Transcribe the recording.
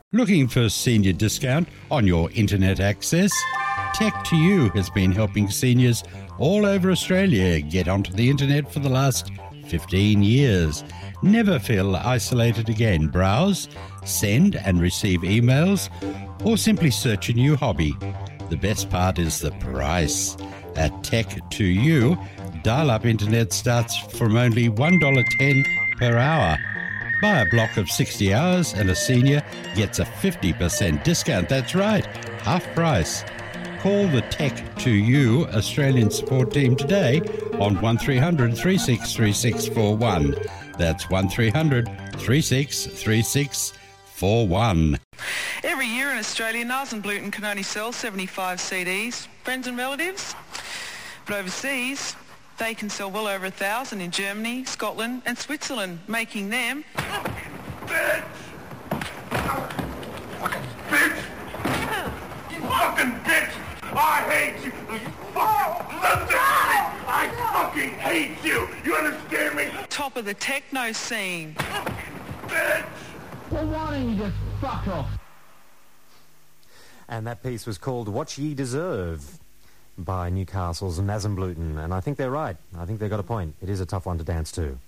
Looking for senior discount on your internet access? Tech2U has been helping seniors all over Australia get onto the internet for the last 15 years. Never feel isolated again. Browse, send and receive emails, or simply search a new hobby. The best part is the price. At Tech2U, dial-up internet starts from only $1.10 per hour. Buy a block of 60 hours and a senior gets a 50% discount. That's right, half price. Call the Tech2U Australian support team today on 1300 363641. That's 1300 363641. Every year in Australia, Nasenbluten can only sell 75 CDs. Friends and relatives? But overseas, they can sell well over 1,000 in Germany, Scotland and Switzerland, making them... Bitch! Fucking bitch! You fucking bitch! I hate you! You fucking... Listen to me! I fucking hate you! You understand me? Top of the techno scene. Bitch! Well, why don't you just fuck off? And that piece was called What Ye Deserve by Newcastle's Nasenbluten. And I think they're right. I think they've got a point. It is a tough one to dance to.